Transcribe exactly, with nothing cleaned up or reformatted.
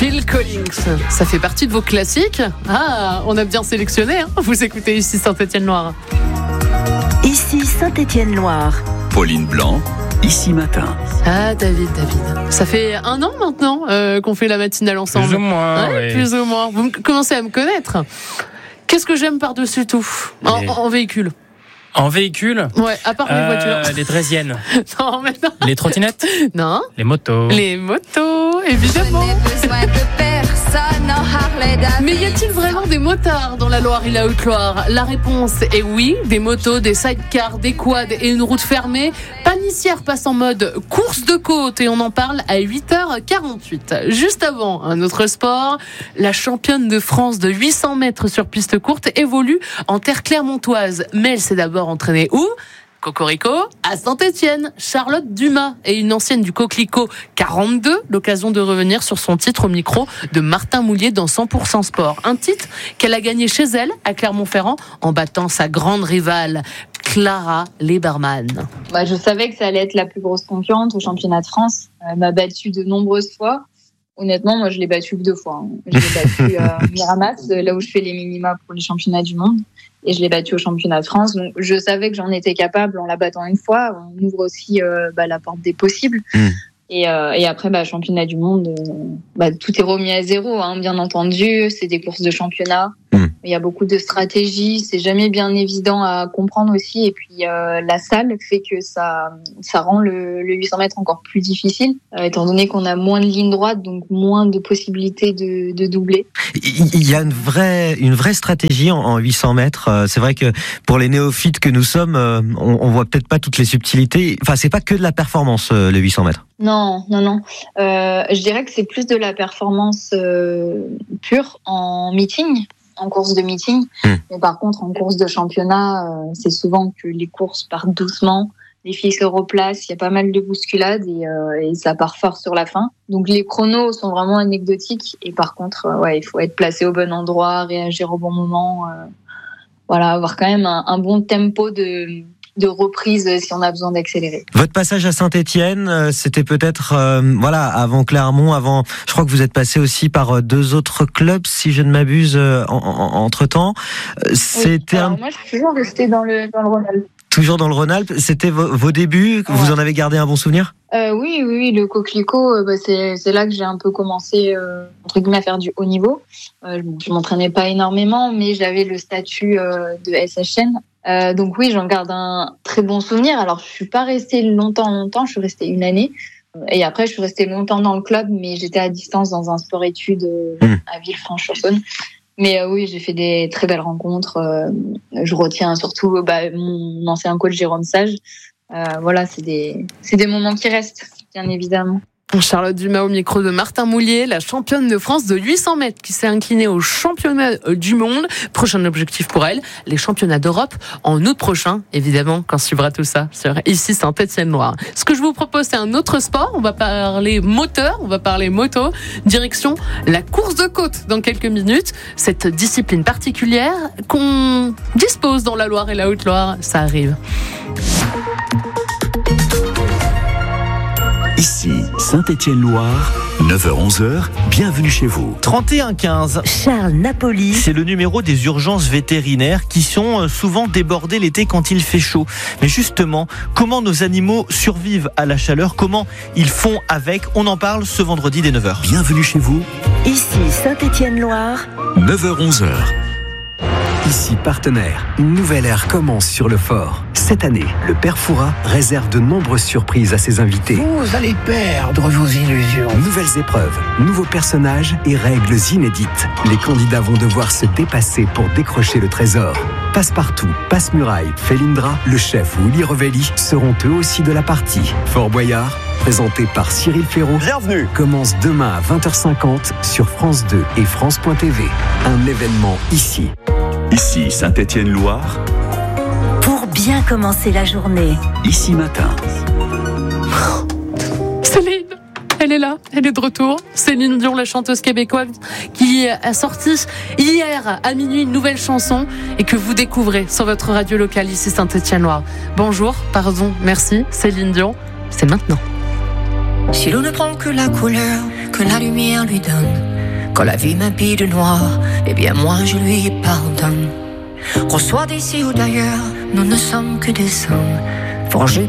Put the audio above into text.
Phil Collins, ça fait partie de vos classiques. Ah, on a bien sélectionné, hein. Vous écoutez ici Saint-Étienne-Loire. Ici Saint-Étienne-Loire. Pauline Blanc, Ici Matin. Ah, David, David. Ça fait un an maintenant euh, qu'on fait la matinale ensemble. Plus ou moins, ouais, oui. Plus ou moins. Vous m- commencez à me connaître. Qu'est-ce que j'aime par-dessus tout en, Les... en véhicule. En véhicule Ouais, à part les euh, voitures. Les draisiennes. Non, mais non. Les trottinettes. Non. Les motos. Les motos, évidemment. Mais y a-t-il vraiment des motards dans la Loire et la Haute-Loire ? La réponse est oui. Des motos, des sidecars, des quads et une route fermée. Panissière passe en mode course de côte et on en parle à huit heures quarante-huit. Juste avant, un autre sport. La championne de France de huit cents mètres sur piste courte évolue en terre clermontoise. Mais elle s'est d'abord entraînée où ? Cocorico, à Saint-Étienne. Charlotte Dumas est une ancienne du Coquelicot quarante-deux. L'occasion de revenir sur son titre au micro de Martin Moulier dans cent pour cent Sport. Un titre qu'elle a gagné chez elle, à Clermont-Ferrand, en battant sa grande rivale, Clara Leberman. Bah, je savais que ça allait être la plus grosse concurrente au championnat de France. Elle m'a battue de nombreuses fois. Honnêtement, moi, je l'ai battue que deux fois. Je l'ai battue à Miramas, là où je fais les minima pour les championnats du monde. Et je l'ai battue au championnat de France. Donc, je savais que j'en étais capable en la battant une fois. On ouvre aussi euh, bah, la porte des possibles. Mmh. Et, euh, et après, bah, championnat du monde, euh, bah, tout est remis à zéro, hein, bien entendu. C'est des courses de championnat. Mmh. Il y a beaucoup de stratégies. C'est jamais bien évident à comprendre aussi. Et puis, euh, la salle fait que ça, ça rend le, le huit cents mètres encore plus difficile, euh, étant donné qu'on a moins de lignes droites, donc moins de possibilités de, de doubler. Il y a une vraie, une vraie stratégie en, en huit cents mètres. C'est vrai que pour les néophytes que nous sommes, on, on voit peut-être pas toutes les subtilités. Enfin, c'est pas que de la performance, le huit cents mètres. Non, non, non. Euh, je dirais que c'est plus de la performance euh, pure en meeting, en course de meeting. Mmh. Mais par contre, en course de championnat, euh, c'est souvent que les courses partent doucement. Les filles se replacent, il y a pas mal de bousculades et, euh, et ça part fort sur la fin. Donc les chronos sont vraiment anecdotiques. Et par contre, euh, ouais, il faut être placé au bon endroit, réagir au bon moment. Euh, voilà, avoir quand même un, un bon tempo de... de reprise si on a besoin d'accélérer. Votre passage à Saint-Étienne, c'était peut-être euh, voilà avant Clermont, avant. Je crois que vous êtes passé aussi par deux autres clubs, si je ne m'abuse, en, en, entre temps. C'était oui, alors un... moi, je suis toujours restée dans le dans le Rhône-Alpes. Toujours dans le Rhône-Alpes. C'était vos, vos débuts. Ouais. Vous en avez gardé un bon souvenir ? Euh, oui, oui, oui, le Coquelicot, euh, bah, c'est, c'est là que j'ai un peu commencé euh, entre guillemets à faire du haut niveau. Euh, je, je m'entraînais pas énormément, mais j'avais le statut euh, de S H N. Euh, donc oui, j'en garde un très bon souvenir. Alors, je suis pas restée longtemps, longtemps. Je suis restée une année. Et après, je suis restée longtemps dans le club, mais j'étais à distance dans un sport-études euh, mmh. à Villefranche-sur-Saône. Mais euh, oui, j'ai fait des très belles rencontres. Euh, je retiens surtout bah, mon ancien coach Jérôme Sage. Euh, voilà, c'est des, c'est des moments qui restent, bien évidemment. Charlotte Dumas au micro de Martin Moulier, la championne de France de huit cents mètres qui s'est inclinée au championnat du monde. Prochain objectif pour elle, les championnats d'Europe en août prochain, évidemment, quand suivra tout ça sur ici Saint-Étienne-Loire. Ce que je vous propose, c'est un autre sport. On va parler moteur, on va parler moto. Direction la course de côte dans quelques minutes. Cette discipline particulière qu'on dispose dans la Loire et la Haute-Loire, ça arrive. Ici, Saint-Étienne-Loire, neuf heures onze, bienvenue chez vous. trente et un quinze. Charles Napoli. C'est le numéro des urgences vétérinaires qui sont souvent débordées l'été quand il fait chaud. Mais justement, comment nos animaux survivent à la chaleur, comment ils font avec, on en parle ce vendredi dès neuf heures. Bienvenue chez vous. Ici Saint-Étienne-Loire. neuf heures onze. Ici Partenaire, une nouvelle ère commence sur le fort. Cette année, le Père Fouras réserve de nombreuses surprises à ses invités. Vous allez perdre vos illusions. Nouvelles épreuves, nouveaux personnages et règles inédites. Les candidats vont devoir se dépasser pour décrocher le trésor. Passe-Partout, Passe-Muraille, Felindra, le chef Willy Revelli seront eux aussi de la partie. Fort Boyard, présenté par Cyril Ferraud. Bienvenue. Commence demain à vingt heures cinquante sur France deux et France point T V. Un événement ici. Ici Saint-Étienne-Loire. Pour bien commencer la journée. Ici Matin. Céline, elle est là, elle est de retour. Céline Dion, la chanteuse québécoise, qui a sorti hier à minuit une nouvelle chanson et que vous découvrez sur votre radio locale ici Saint-Étienne-Loire. Bonjour, pardon, merci Céline Dion, c'est maintenant. Si l'eau ne prend que la couleur que la lumière lui donne, Quand la vie m'habille de noir, eh bien moi je lui pardonne. Qu'on soit d'ici ou d'ailleurs, nous ne sommes que des hommes forgés